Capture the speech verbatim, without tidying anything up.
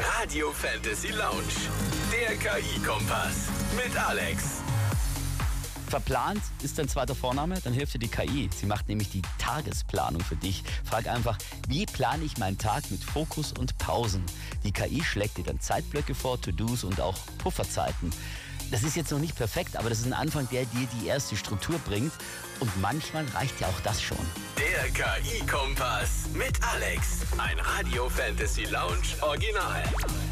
Radio Fantasy Lounge, der K I-Kompass mit Alex. Verplant ist dein zweiter Vorname, dann hilft dir die K I. Sie macht nämlich die Tagesplanung für dich. Frag einfach, wie plane ich meinen Tag mit Fokus und Pausen? Die K I schlägt dir dann Zeitblöcke vor, To-Dos und auch Pufferzeiten. Das ist jetzt noch nicht perfekt, aber das ist ein Anfang, der dir die erste Struktur bringt. Und manchmal reicht ja auch das schon. Der K I-Kompass mit Alex. Ein Radio Fantasy Lounge Original.